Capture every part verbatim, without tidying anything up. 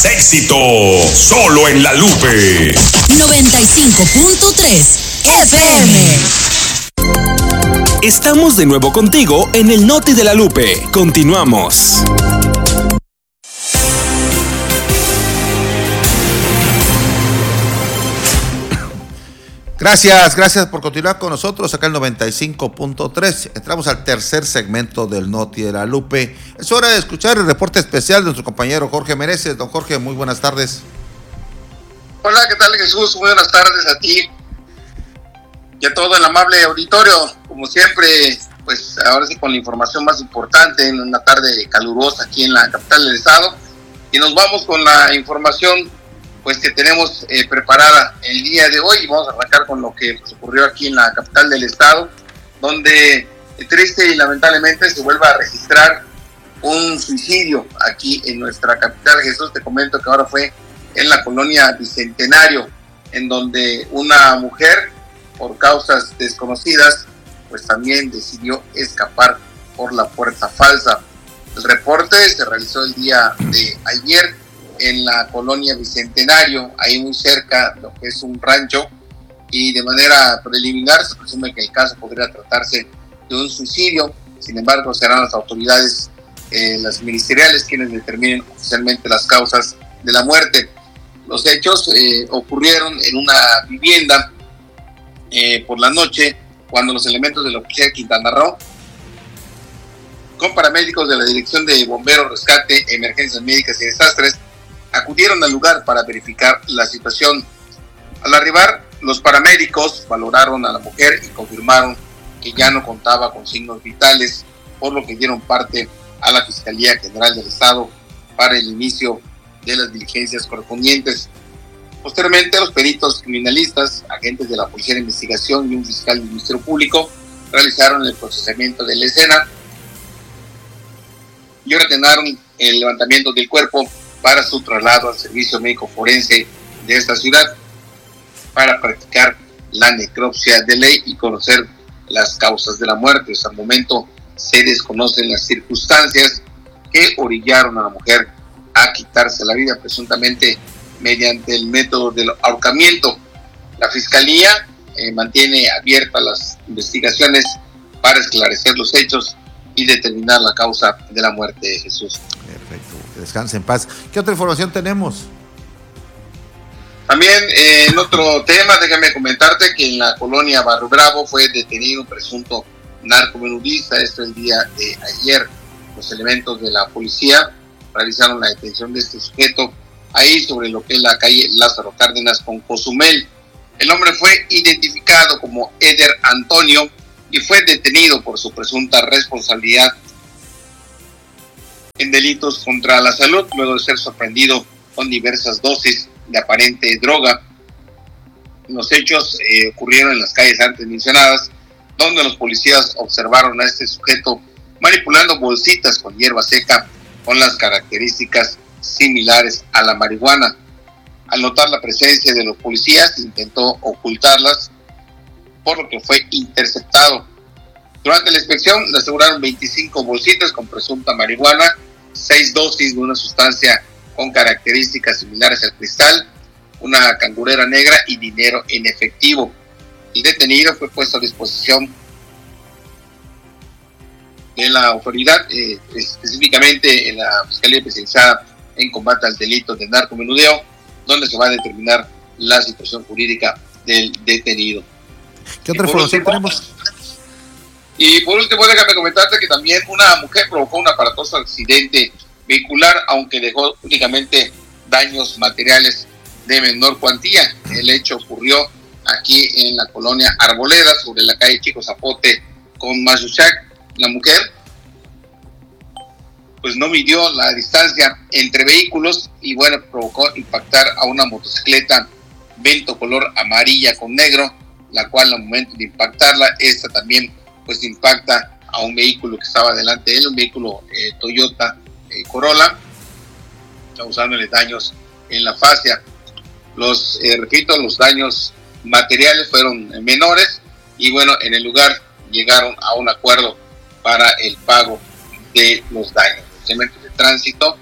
más éxito, solo en La Lupe. noventa y cinco punto tres F M. Estamos de nuevo contigo en el Noti de La Lupe. Continuamos. Gracias, gracias por continuar con nosotros acá en noventa y cinco punto tres. Entramos al tercer segmento del Noti de La Lupe. Es hora de escuchar el reporte especial de nuestro compañero Jorge Mereces. Don Jorge, muy buenas tardes. Hola, ¿qué tal, Jesús? Muy buenas tardes a ti y a todo el amable auditorio. Como siempre, pues ahora sí con la información más importante en una tarde calurosa aquí en la capital del estado. Y nos vamos con la información pues que tenemos eh, preparada el día de hoy, y vamos a arrancar con lo que pues, ocurrió aquí en la capital del estado, donde eh, triste y lamentablemente se vuelve a registrar un suicidio aquí en nuestra capital. Jesús, te comento que ahora fue en la colonia Bicentenario, en donde una mujer, por causas desconocidas, pues también decidió escapar por la puerta falsa. El reporte se realizó el día de ayer en la colonia Bicentenario, ahí muy cerca de lo que es un rancho, y de manera preliminar se presume que el caso podría tratarse de un suicidio. Sin embargo, serán las autoridades, eh, las ministeriales, quienes determinen oficialmente las causas de la muerte. Los hechos eh, ocurrieron en una vivienda eh, por la noche, cuando los elementos de la Policía de Quintana Roo, con paramédicos de la Dirección de Bomberos, Rescate, Emergencias Médicas y Desastres, acudieron al lugar para verificar la situación. Al arribar, los paramédicos valoraron a la mujer y confirmaron que ya no contaba con signos vitales, por lo que dieron parte a la Fiscalía General del Estado para el inicio de las diligencias correspondientes. Posteriormente, los peritos criminalistas, agentes de la Policía de Investigación y un fiscal del Ministerio Público realizaron el procesamiento de la escena y ordenaron el levantamiento del cuerpo para su traslado al servicio médico forense de esta ciudad para practicar la necropsia de ley y conocer las causas de la muerte. Hasta el momento se desconocen las circunstancias que orillaron a la mujer a quitarse la vida, presuntamente mediante el método del ahorcamiento. La Fiscalía eh, mantiene abiertas las investigaciones para esclarecer los hechos y determinar la causa de la muerte de Jesús. Perfecto, que descanse en paz. ¿Qué otra información tenemos? También eh, en otro tema, déjame comentarte que en la colonia Barrio Bravo fue detenido un presunto narcomenudista. Esto el día de ayer. Los elementos de la policía realizaron la detención de este sujeto ahí sobre lo que es la calle Lázaro Cárdenas con Cozumel. El hombre fue identificado como Eder Antonio y fue detenido por su presunta responsabilidad en delitos contra la salud, luego de ser sorprendido con diversas dosis de aparente droga. Los hechos eh, ocurrieron en las calles antes mencionadas, donde los policías observaron a este sujeto manipulando bolsitas con hierba seca con las características similares a la marihuana. Al notar la presencia de los policías, intentó ocultarlas, por lo que fue interceptado. Durante la inspección le aseguraron veinticinco bolsitas con presunta marihuana, seis dosis de una sustancia con características similares al cristal, una cangurera negra y dinero en efectivo. El detenido fue puesto a disposición de la autoridad, eh, específicamente en la Fiscalía Especializada en Combate al Delito de Narcomenudeo, donde se va a determinar la situación jurídica del detenido. ¿Qué otra información tenemos? Y por último, déjame comentarte que también una mujer provocó un aparatoso accidente vehicular, aunque dejó únicamente daños materiales de menor cuantía. El hecho ocurrió aquí en la colonia Arboleda, sobre la calle Chico Zapote con Mazuchac. La mujer pues no midió la distancia entre vehículos y bueno, provocó impactar a una motocicleta Vento color amarilla con negro, la cual al momento de impactarla, esta también pues impacta a un vehículo que estaba delante de él, un vehículo eh, Toyota eh, Corolla, causándole daños en la fascia. Los, eh, repito, los daños materiales fueron menores y bueno, en el lugar llegaron a un acuerdo para el pago de los daños. Los elementos de tránsito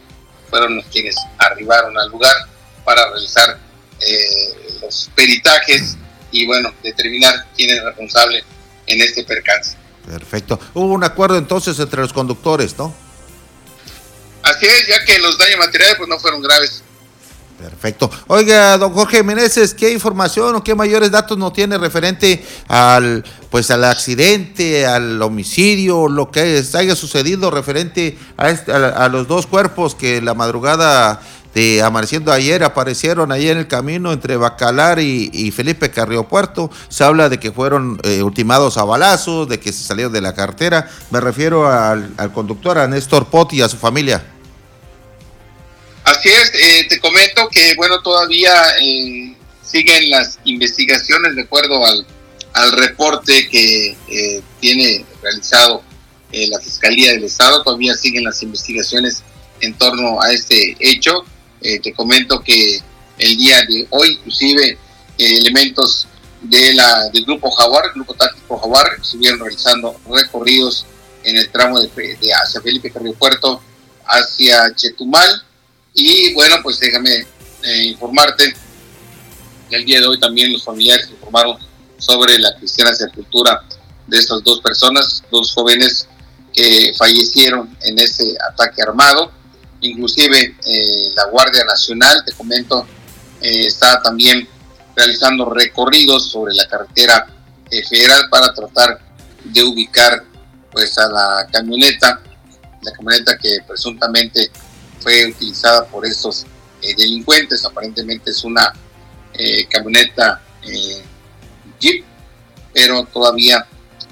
fueron los quienes arribaron al lugar para realizar eh, los peritajes y bueno, determinar quién es responsable en este percance. Perfecto. Hubo un acuerdo entonces entre los conductores, ¿no? Así es, ya que los daños materiales pues no fueron graves. Perfecto. Oiga, don Jorge Meneses, ¿qué información o qué mayores datos nos tiene referente al pues al accidente, al homicidio, lo que haya sucedido referente a, este, a, a los dos cuerpos que la madrugada de amaneciendo ayer aparecieron ahí en el camino entre Bacalar y, y Felipe Carrillo Puerto? Se habla de que fueron eh, ultimados a balazos, de que se salieron de la carretera. Me refiero al, al conductor, a Néstor Pot y a su familia. Así es, eh, te comento que bueno, todavía eh, siguen las investigaciones de acuerdo al, al reporte que eh, tiene realizado eh, la Fiscalía del Estado. Todavía siguen las investigaciones en torno a este hecho. Eh, te comento que el día de hoy, inclusive, eh, elementos de la del Grupo Jaguar, el Grupo Táctico Jaguar, estuvieron realizando recorridos en el tramo de, de hacia Felipe Carrillo Puerto, hacia Chetumal. Y bueno, pues déjame eh, informarte que el día de hoy también los familiares informaron sobre la cristiana sepultura de estas dos personas, dos jóvenes que fallecieron en ese ataque armado. Inclusive eh, la Guardia Nacional, te comento, eh, está también realizando recorridos sobre la carretera eh, federal para tratar de ubicar pues a la camioneta, la camioneta que presuntamente fue utilizada por estos eh, delincuentes. Aparentemente es una eh, camioneta eh, Jeep, pero todavía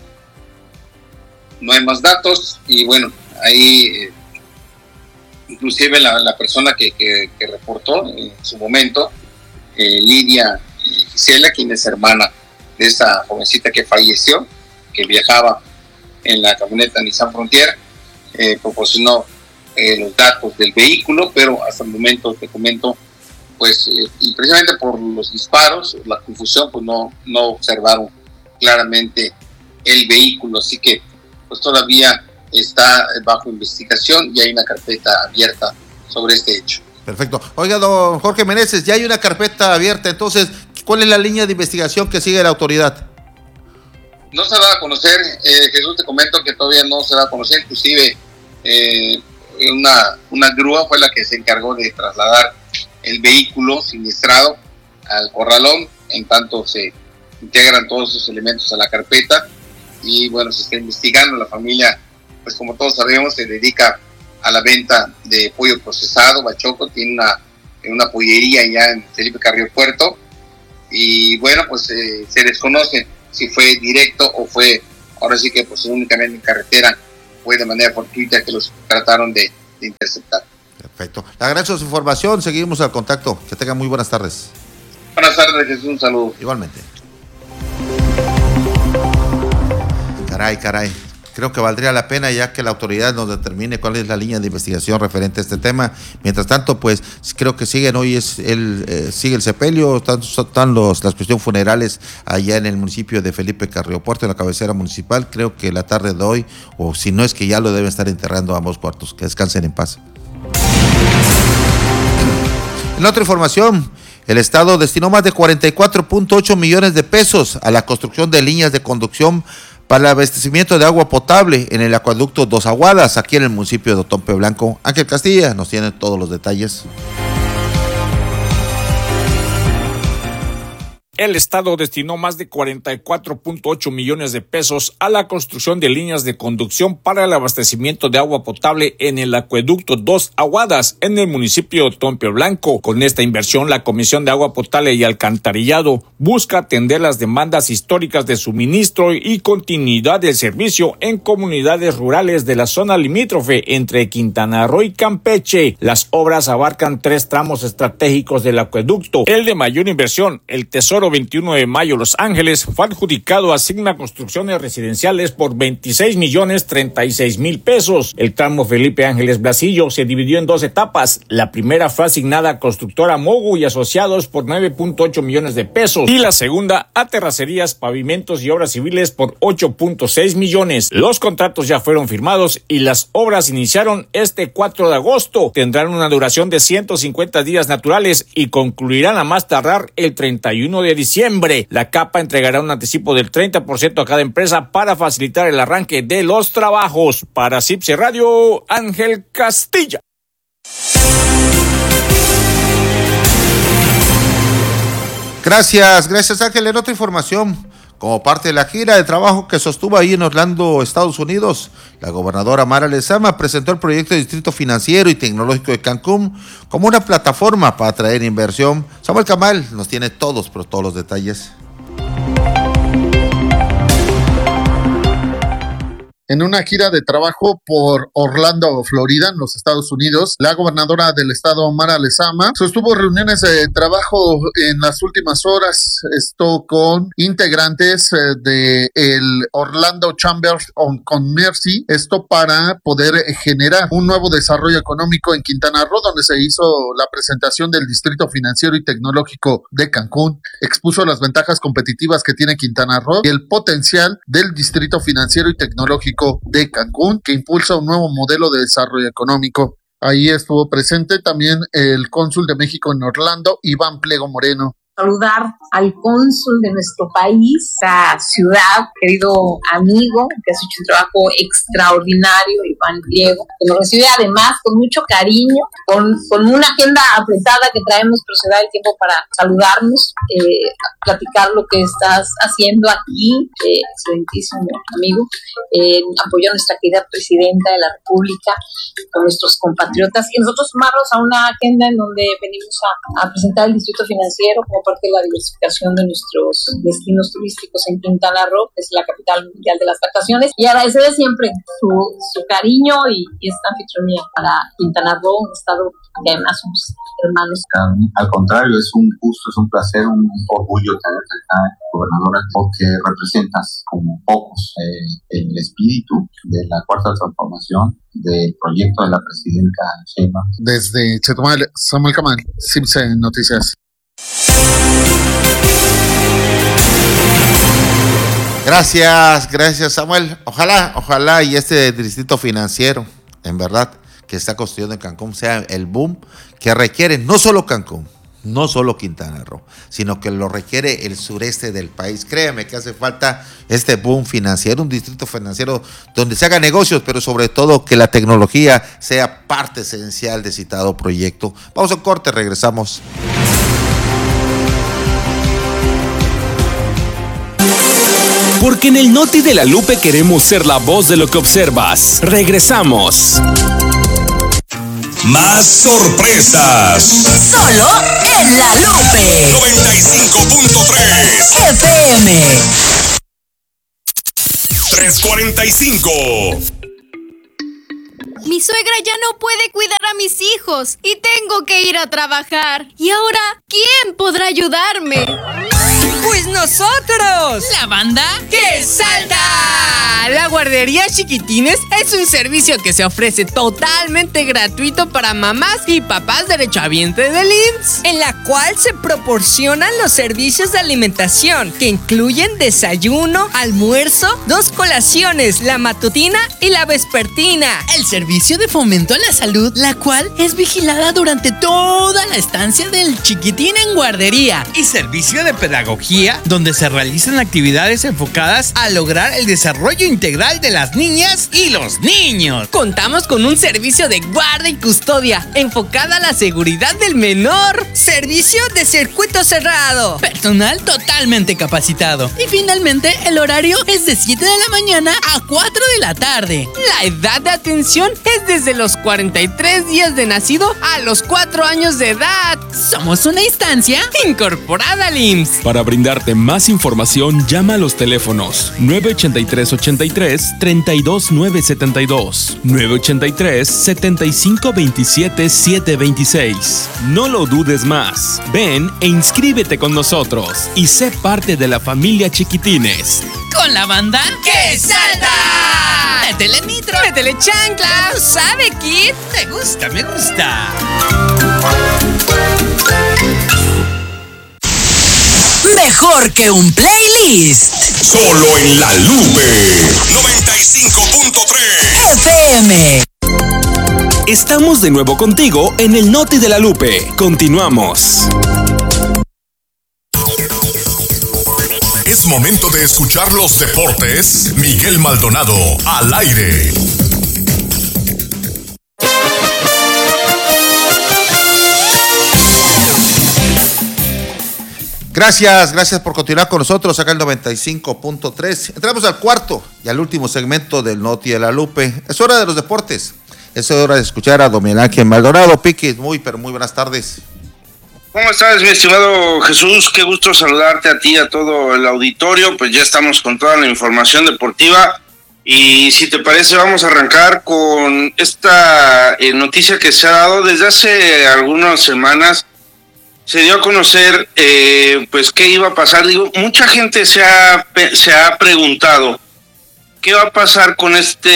no hay más datos. Y bueno, ahí eh, inclusive la, la persona que, que, que reportó en su momento, eh, Lidia eh, Gisela, quien es hermana de esa jovencita que falleció, que viajaba en la camioneta Nissan Frontier, eh, proporcionó Eh, los datos del vehículo, pero hasta el momento te comento, pues, eh, y precisamente por los disparos, la confusión, pues no, no observaron claramente el vehículo, así que pues todavía está bajo investigación y hay una carpeta abierta sobre este hecho. Perfecto. Oiga, don Jorge Meneses, ya hay una carpeta abierta, entonces, ¿cuál es la línea de investigación que sigue la autoridad? No se va a conocer, eh, Jesús, te comento que todavía no se va a conocer, inclusive eh, Una, una grúa fue la que se encargó de trasladar el vehículo siniestrado al corralón, en tanto se integran todos esos elementos a la carpeta y bueno, se está investigando. La familia, pues como todos sabemos, se dedica a la venta de pollo procesado. Bachoco tiene una, una pollería ya en Felipe Carrillo Puerto y bueno, pues eh, se desconoce si fue directo o fue, ahora sí que pues únicamente en carretera, fue de manera fortuita que los trataron de, de interceptar. Perfecto. Le agradezco su información, seguimos al contacto. Que tengan muy buenas tardes. Buenas tardes, Jesús, un saludo. Igualmente. Caray, caray. Creo que valdría la pena ya que la autoridad nos determine cuál es la línea de investigación referente a este tema. Mientras tanto, pues creo que siguen hoy es el eh, sigue el sepelio, están, están los las cuestiones funerales allá en el municipio de Felipe Carrillo Puerto, en la cabecera municipal. Creo que la tarde de hoy, o si no es que ya lo deben estar enterrando a ambos cuartos. Que descansen en paz. En otra información, el Estado destinó más de cuarenta y cuatro punto ocho millones de pesos a la construcción de líneas de conducción para el abastecimiento de agua potable en el acueducto Dos Aguadas, aquí en el municipio de Otompe Blanco. Ángel Castilla nos tiene todos los detalles. El Estado destinó más de cuarenta y cuatro punto ocho millones de pesos a la construcción de líneas de conducción para el abastecimiento de agua potable en el acueducto Dos Aguadas, en el municipio de Otompe Blanco. Con esta inversión, la Comisión de Agua Potable y Alcantarillado busca atender las demandas históricas de suministro y continuidad del servicio en comunidades rurales de la zona limítrofe entre Quintana Roo y Campeche. Las obras abarcan tres tramos estratégicos del acueducto: el de mayor inversión, el Tesoro tramo veintiuno de Mayo Los Ángeles fue adjudicado a Sigma Construcciones Residenciales por veintiséis millones treinta y seis mil pesos. El tramo Felipe Ángeles Blasillo se dividió en dos etapas. La primera fue asignada a constructora Mogu y Asociados por nueve punto ocho millones de pesos y la segunda a terracerías, pavimentos y obras civiles por ocho punto seis millones. Los contratos ya fueron firmados y las obras iniciaron este cuatro de agosto. Tendrán una duración de ciento cincuenta días naturales y concluirán a más tardar el treinta y uno de diciembre. La CAPA entregará un anticipo del treinta por ciento a cada empresa para facilitar el arranque de los trabajos. Para Cipse Radio, Ángel Castilla. Gracias, gracias Ángel. En otra información, como parte de la gira de trabajo que sostuvo ahí en Orlando, Estados Unidos, la gobernadora Mara Lezama presentó el proyecto de Distrito Financiero y Tecnológico de Cancún como una plataforma para atraer inversión. Samuel Camal nos tiene todos, pero todos los detalles. En una gira de trabajo por Orlando, Florida, en los Estados Unidos, la gobernadora del estado, Mara Lezama, sostuvo reuniones de trabajo en las últimas horas, esto con integrantes de el Orlando Chamber of Commerce, esto para poder generar un nuevo desarrollo económico en Quintana Roo, donde se hizo la presentación del Distrito Financiero y Tecnológico de Cancún. Expuso las ventajas competitivas que tiene Quintana Roo y el potencial del Distrito Financiero y Tecnológico de Cancún, que impulsa un nuevo modelo de desarrollo económico. Ahí estuvo presente también el cónsul de México en Orlando, Iván Pliego Moreno. Saludar al cónsul de nuestro país, a ciudad, querido amigo, que has hecho un trabajo extraordinario, Iván Pliego, que nos recibe además con mucho cariño, con, con una agenda apretada que traemos, pero se da el tiempo para saludarnos, eh, platicar lo que estás haciendo aquí, eh, excelentísimo amigo, eh, apoyo a nuestra querida presidenta de la República, con nuestros compatriotas, y nosotros sumarnos a una agenda en donde venimos a, a presentar el Distrito Financiero como parte de la diversificación de nuestros destinos turísticos en Quintana Roo, que es la capital mundial de las vacaciones, y agradecerle siempre su, su cariño y, y esta anfitrionía para Quintana Roo, un estado que además somos hermanos. Al contrario, es un gusto, es un placer, un orgullo tenerte acá, gobernadora, porque representas como pocos eh, el espíritu de la cuarta transformación del proyecto de la presidenta Sheinbaum. Desde Chetumal, Samuel Camal, Cipse Noticias. Gracias, gracias Samuel. Ojalá, ojalá y este distrito financiero, en verdad, que está construyendo en Cancún sea el boom que requiere no solo Cancún, no solo Quintana Roo, sino que lo requiere el sureste del país. Créame que hace falta este boom financiero, un distrito financiero donde se hagan negocios, pero sobre todo que la tecnología sea parte esencial de citado proyecto. Vamos a un corte, regresamos. Porque en el Noti de la Lupe queremos ser la voz de lo que observas. Regresamos. Más sorpresas. Solo en la Lupe. noventa y cinco punto tres F M. tres cuarenta y cinco. Mi suegra ya no puede cuidar a mis hijos y tengo que ir a trabajar. ¿Y ahora quién podrá ayudarme? ¡Pues nosotros! ¿La banda que salta! La guardería Chiquitines es un servicio que se ofrece totalmente gratuito para mamás y papás derechohabientes del I M S S, en la cual se proporcionan los servicios de alimentación que incluyen desayuno, almuerzo, dos colaciones, la matutina y la vespertina. El servicio de fomento a la salud, la cual es vigilada durante toda la estancia del chiquitín en guardería. Y servicio de pedagogía, donde se realizan actividades enfocadas a lograr el desarrollo integral de las niñas y los niños. Contamos con un servicio de guarda y custodia enfocada a la seguridad del menor. Servicio de circuito cerrado. Personal totalmente capacitado. Y finalmente, el horario es de siete de la mañana a cuatro de la tarde. La edad de atención es desde los cuarenta y tres días de nacido a los cuatro años de edad. Somos una instancia incorporada al I M S S. Para brindar darte más información, llama a los teléfonos nueve ochenta y tres ochenta y tres treinta y dos nueve setenta y dos, nueve ochenta y tres setenta y cinco veintisiete siete veintiséis. No lo dudes más. Ven e inscríbete con nosotros y sé parte de la familia Chiquitines. Con la banda que salta. Métele nitro, métele chancla. ¿Sabe, Kid? Me gusta, me gusta. Mejor que un playlist. Solo en La Lupe noventa y cinco punto tres F M. Estamos de nuevo contigo en el Noti de La Lupe. Continuamos. Es momento de escuchar los deportes. Miguel Maldonado al aire. Gracias, gracias por continuar con nosotros acá el noventa y cinco punto tres. Entramos al cuarto y al último segmento del Noti de La Lupe. Es hora de los deportes. Es hora de escuchar a Don Ángel Maldonado. Piquis, muy, pero muy buenas tardes. ¿Cómo estás, mi estimado Jesús? Qué gusto saludarte a ti y a todo el auditorio. Pues ya estamos con toda la información deportiva. Y si te parece, vamos a arrancar con esta eh, noticia que se ha dado desde hace algunas semanas. Se dio a conocer, eh, pues, qué iba a pasar. Digo, mucha gente se ha, se ha preguntado qué va a pasar con este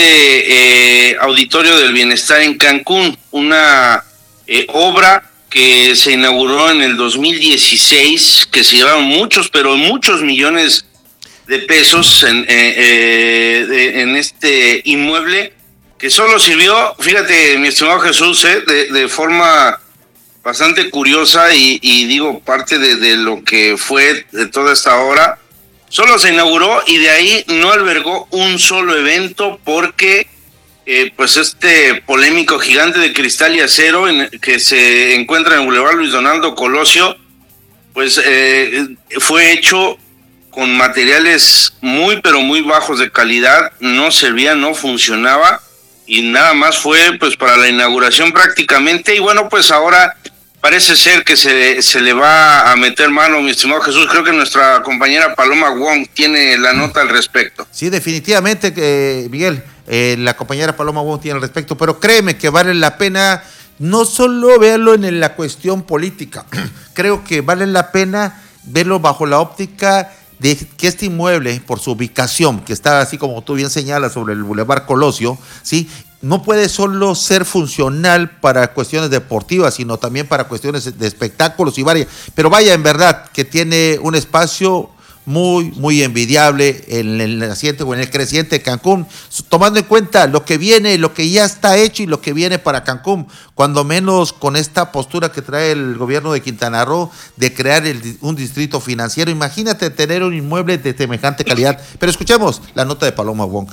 eh, Auditorio del Bienestar en Cancún, una eh, obra que se inauguró en el dos mil dieciséis, que se llevaron muchos, pero muchos millones de pesos en, eh, eh, de, en este inmueble, que solo sirvió, fíjate, mi estimado Jesús, eh, de, de forma bastante curiosa y, y digo parte de, de lo que fue de toda esta obra. Solo se inauguró y de ahí no albergó un solo evento porque eh, pues este polémico gigante de cristal y acero en, que se encuentra en el Boulevard Luis Donaldo Colosio, pues eh, fue hecho con materiales muy pero muy bajos de calidad, no servía, no funcionaba y nada más fue pues para la inauguración prácticamente. Y bueno, pues ahora parece ser que se, se le va a meter mano, mi estimado Jesús. Creo que nuestra compañera Paloma Wong tiene la nota al respecto. Sí, definitivamente, eh, Miguel, eh, la compañera Paloma Wong tiene al respecto, pero créeme que vale la pena no solo verlo en la cuestión política, creo que vale la pena verlo bajo la óptica de que este inmueble, por su ubicación, que está así como tú bien señalas sobre el Boulevard Colosio, ¿sí?, no puede solo ser funcional para cuestiones deportivas, sino también para cuestiones de espectáculos y varias. Pero vaya, en verdad, que tiene un espacio muy, muy envidiable en el naciente o en el creciente Cancún, tomando en cuenta lo que viene, lo que ya está hecho y lo que viene para Cancún, cuando menos con esta postura que trae el gobierno de Quintana Roo de crear el, un distrito financiero. Imagínate tener un inmueble de semejante calidad. Pero escuchemos la nota de Paloma Wong.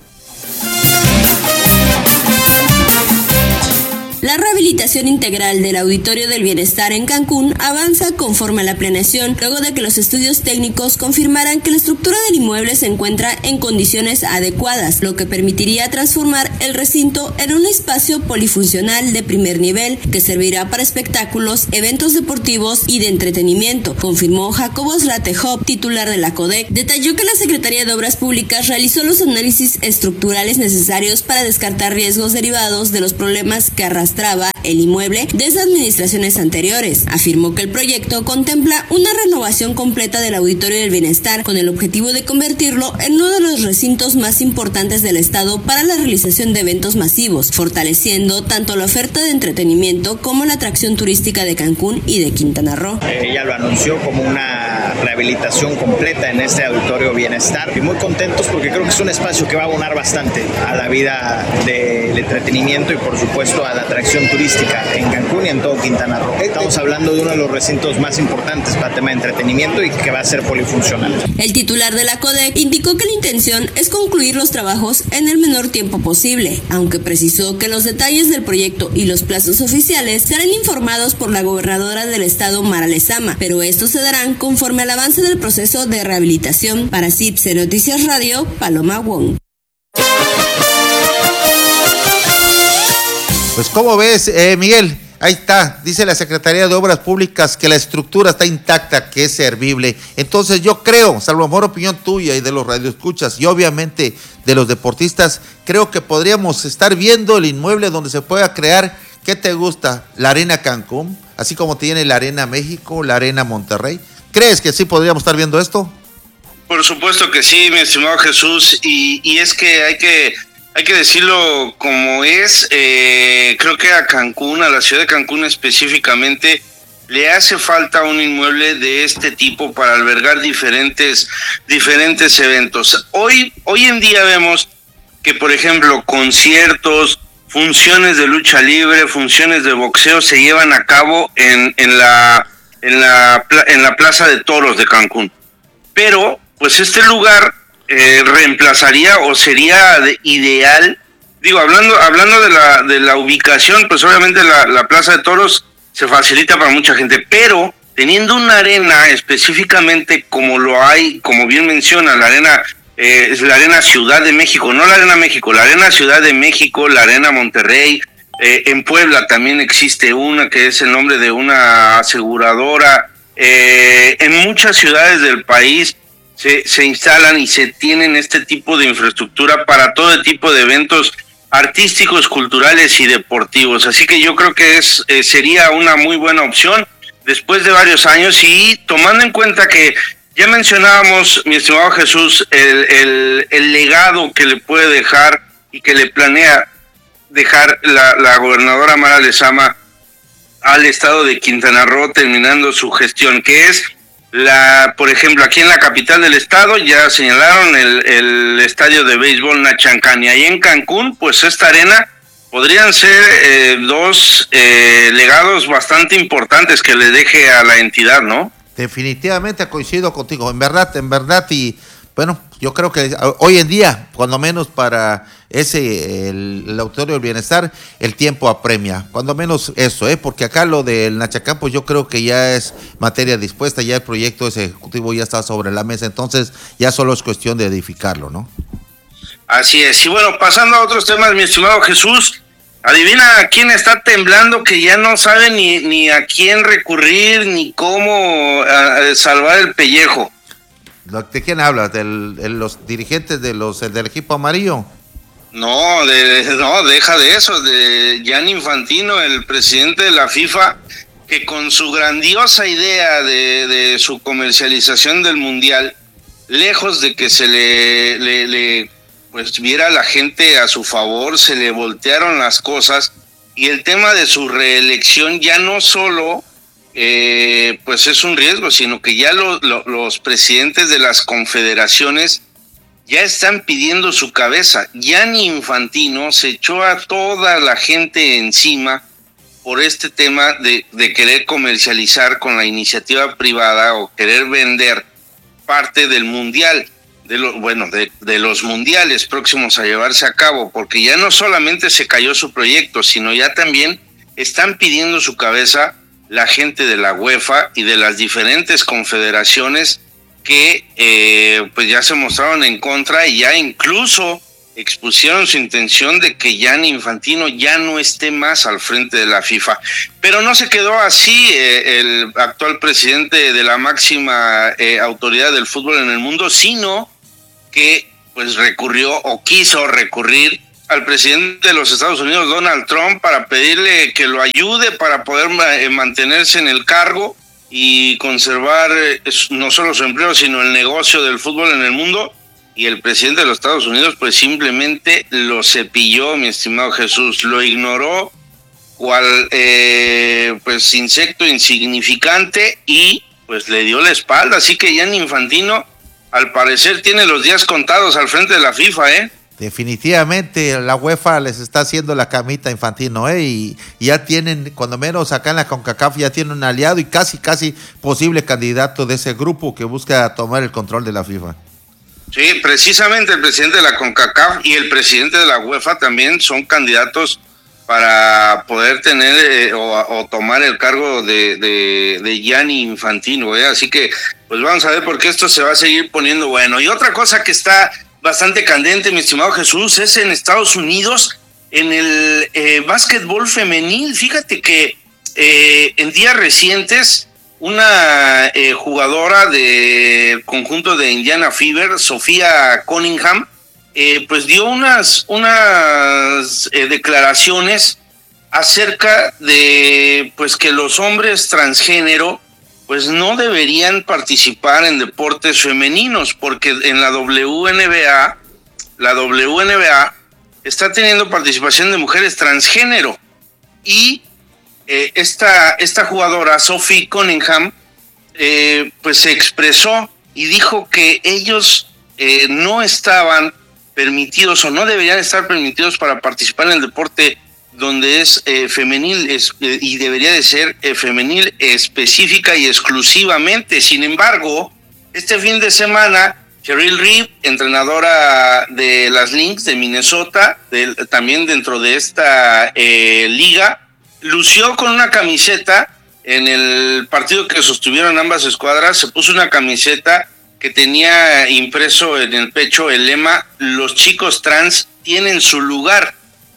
La rehabilitación integral del Auditorio del Bienestar en Cancún avanza conforme a la planeación, luego de que los estudios técnicos confirmaran que la estructura del inmueble se encuentra en condiciones adecuadas, lo que permitiría transformar el recinto en un espacio polifuncional de primer nivel que servirá para espectáculos, eventos deportivos y de entretenimiento, confirmó Jacobo Zlatejov, titular de la CODEC. Detalló que la Secretaría de Obras Públicas realizó los análisis estructurales necesarios para descartar riesgos derivados de los problemas que arrastran el inmueble desde administraciones anteriores. Afirmó que el proyecto contempla una renovación completa del Auditorio del Bienestar con el objetivo de convertirlo en uno de los recintos más importantes del estado para la realización de eventos masivos, fortaleciendo tanto la oferta de entretenimiento como la atracción turística de Cancún y de Quintana Roo. Ella lo anunció como una rehabilitación completa en este Auditorio Bienestar y muy contentos porque creo que es un espacio que va a abonar bastante a la vida del entretenimiento y por supuesto a la atracción turística en Cancún y en todo Quintana Roo. Estamos hablando de uno de los recintos más importantes para el tema de entretenimiento y que va a ser polifuncional. El titular de la CODEC indicó que la intención es concluir los trabajos en el menor tiempo posible, aunque precisó que los detalles del proyecto y los plazos oficiales serán informados por la gobernadora del estado, Mara Lezama, pero estos se darán conforme al avance del proceso de rehabilitación. Para C I P C Noticias Radio, Paloma Wong. Pues, ¿cómo ves, eh, Miguel? ahí está, dice la Secretaría de Obras Públicas que la estructura está intacta, que es servible. Entonces yo creo, salvo mejor opinión tuya y de los radioescuchas y obviamente de los deportistas, creo que podríamos estar viendo el inmueble donde se pueda crear, ¿qué te gusta? La Arena Cancún, así como tiene la Arena México, la Arena Monterrey. ¿Crees que sí podríamos estar viendo esto? Por supuesto que sí, mi estimado Jesús, y, y es que hay que hay que decirlo como es. Eh, creo que a Cancún, a la ciudad de Cancún específicamente, le hace falta un inmueble de este tipo para albergar diferentes diferentes eventos. Hoy hoy en día vemos que, por ejemplo, conciertos, funciones de lucha libre, funciones de boxeo se llevan a cabo en en la en la en la Plaza de Toros de Cancún. Pero pues este lugar eh, reemplazaría o sería de ideal, digo, hablando hablando de la de la ubicación, pues obviamente la, la Plaza de Toros se facilita para mucha gente, pero teniendo una arena específicamente como lo hay, como bien menciona, la arena eh, es la Arena Ciudad de México, no la Arena México, la Arena Ciudad de México, la Arena Monterrey, eh, en Puebla también existe una que es el nombre de una aseguradora, eh, en muchas ciudades del país Se, se instalan y se tienen este tipo de infraestructura para todo tipo de eventos artísticos, culturales y deportivos. Así que yo creo que es eh, sería una muy buena opción después de varios años, y tomando en cuenta que ya mencionábamos, mi estimado Jesús, el, el, el legado que le puede dejar y que le planea dejar la, la gobernadora Mara Lezama al estado de Quintana Roo terminando su gestión, que es La, por ejemplo, aquí en la capital del estado ya señalaron el, el estadio de béisbol Nachancán, y ahí en Cancún, pues esta arena podrían ser eh, dos eh, legados bastante importantes que le deje a la entidad, ¿no? Definitivamente coincido contigo, en verdad, en verdad, y bueno, yo creo que hoy en día, cuando menos para ese, el, el Auditorio del Bienestar, el tiempo apremia, cuando menos eso, ¿eh? Porque acá lo del Nachacán, pues yo creo que ya es materia dispuesta, ya el proyecto ejecutivo ya está sobre la mesa, entonces ya solo es cuestión de edificarlo, ¿no? Así es, y bueno, pasando a otros temas, mi estimado Jesús, adivina a quién está temblando, que ya no sabe ni, ni a quién recurrir, ni cómo a, a salvar el pellejo. ¿De quién hablas? ¿De los dirigentes de los del equipo amarillo? No, de, no, deja de eso, de Gianni Infantino, el presidente de la FIFA, que con su grandiosa idea de, de su comercialización del Mundial, lejos de que se le, le, le pues viera la gente a su favor, se le voltearon las cosas, y el tema de su reelección ya no solo eh, pues es un riesgo, sino que ya lo, lo, los presidentes de las confederaciones ya están pidiendo su cabeza. Gianni Infantino se echó a toda la gente encima por este tema de, de querer comercializar con la iniciativa privada o querer vender parte del mundial, de lo, bueno, de, de los mundiales próximos a llevarse a cabo, porque ya no solamente se cayó su proyecto, sino ya también están pidiendo su cabeza la gente de la UEFA y de las diferentes confederaciones que eh, pues ya se mostraron en contra, y ya incluso expusieron su intención de que Gianni Infantino ya no esté más al frente de la FIFA. Pero no se quedó así. Eh, el actual presidente de la máxima eh, autoridad del fútbol en el mundo, sino que pues recurrió o quiso recurrir al presidente de los Estados Unidos, Donald Trump, para pedirle que lo ayude para poder eh, mantenerse en el cargo y conservar eh, no solo su empleo, sino el negocio del fútbol en el mundo. Y el presidente de los Estados Unidos pues simplemente lo cepilló, mi estimado Jesús, lo ignoró cual eh, pues insecto insignificante, y pues le dio la espalda. Así que Gianni Infantino al parecer tiene los días contados al frente de la FIFA, ¿eh? Definitivamente la UEFA les está haciendo la camita a Infantino, ¿eh? Y, y ya tienen, cuando menos acá en la CONCACAF, ya tienen un aliado y casi, casi posible candidato de ese grupo que busca tomar el control de la FIFA. Sí, precisamente el presidente de la CONCACAF y el presidente de la UEFA también son candidatos para poder tener eh, o, o tomar el cargo de, de, de Gianni Infantino, ¿eh? Así que pues vamos a ver, porque esto se va a seguir poniendo bueno. Y otra cosa que está bastante candente, mi estimado Jesús, es en Estados Unidos, en el eh, básquetbol femenil. Fíjate que eh, en días recientes, una eh, jugadora del conjunto de Indiana Fever, Sofía Cunningham, eh, pues dio unas, unas eh, declaraciones acerca de pues que los hombres transgénero pues no deberían participar en deportes femeninos, porque en la W N B A, la W N B A está teniendo participación de mujeres transgénero, y eh, esta, esta jugadora, Sophie Cunningham, eh, pues se expresó y dijo que ellos eh, no estaban permitidos o no deberían estar permitidos para participar en el deporte donde es eh, femenil es, eh, y debería de ser eh, femenil específica y exclusivamente. Sin embargo, este fin de semana, Cheryl Reeve, entrenadora de las Lynx de Minnesota, de, también dentro de esta eh, liga, lució con una camiseta en el partido que sostuvieron ambas escuadras. Se puso una camiseta que tenía impreso en el pecho el lema "Los chicos trans tienen su lugar".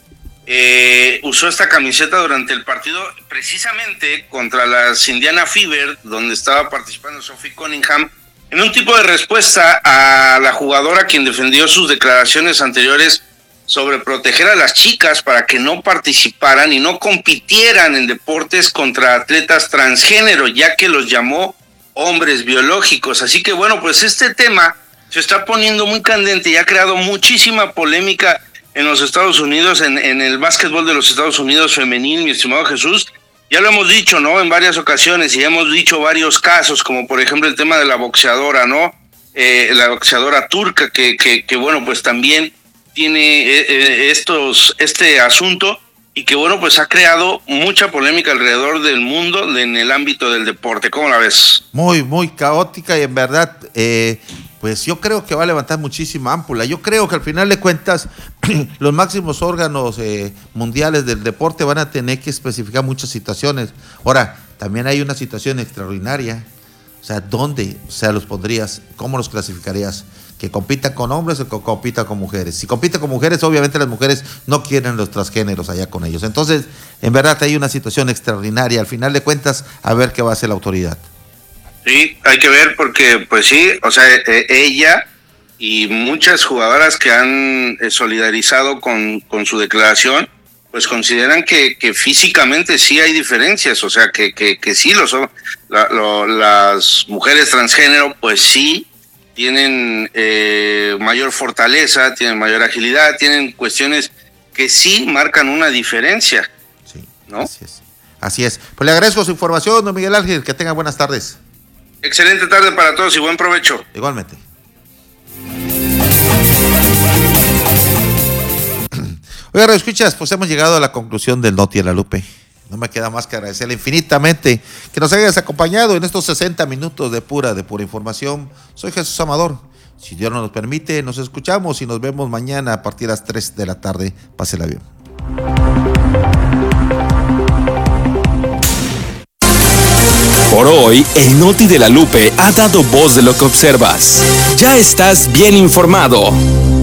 Eh, usó esta camiseta durante el partido precisamente contra las Indiana Fever, donde estaba participando Sophie Cunningham, en un tipo de respuesta a la jugadora quien defendió sus declaraciones anteriores sobre proteger a las chicas para que no participaran y no compitieran en deportes contra atletas transgénero, ya que los llamó hombres biológicos. Así que bueno, pues este tema se está poniendo muy candente y ha creado muchísima polémica en los Estados Unidos, en, en el básquetbol de los Estados Unidos femenil, mi estimado Jesús. Ya lo hemos dicho, ¿no?, en varias ocasiones, y hemos dicho varios casos, como por ejemplo el tema de la boxeadora, ¿no? Eh, la boxeadora turca, que, que, que bueno, pues también tiene eh, estos, este asunto, y que bueno, pues ha creado mucha polémica alrededor del mundo en el ámbito del deporte. ¿Cómo la ves? Muy, muy caótica, y en verdad, eh, pues yo creo que va a levantar muchísima ámpula. Yo creo que al final de cuentas los máximos órganos eh, mundiales del deporte van a tener que especificar muchas situaciones. Ahora, también hay una situación extraordinaria. O sea, ¿dónde o sea, los pondrías? ¿Cómo los clasificarías? ¿Que compitan con hombres o que compitan con mujeres? Si compiten con mujeres, obviamente las mujeres no quieren los transgéneros allá con ellos. Entonces, en verdad hay una situación extraordinaria. Al final de cuentas, a ver qué va a hacer la autoridad. Sí, hay que ver porque, pues sí, o sea, eh, ella y muchas jugadoras que han eh, solidarizado con, con su declaración, pues consideran que, que físicamente sí hay diferencias, o sea, que, que, que sí, los, la, lo, las mujeres transgénero, pues sí, tienen eh, mayor fortaleza, tienen mayor agilidad, tienen cuestiones que sí marcan una diferencia. Sí, ¿no? Así es. Así es. Pues le agradezco su información, don Miguel Ángel, que tenga buenas tardes. Excelente tarde para todos y buen provecho. Igualmente. Oiga, escuchas, pues hemos llegado a la conclusión del Noti en la Lupe. No me queda más que agradecerle infinitamente que nos hayas acompañado en estos sesenta minutos de pura, de pura información. Soy Jesús Amador. Si Dios nos permite, nos escuchamos y nos vemos mañana a partir de las tres de la tarde. Pásela bien. Por hoy, el Noti de la Lupe ha dado voz de lo que observas. Ya estás bien informado.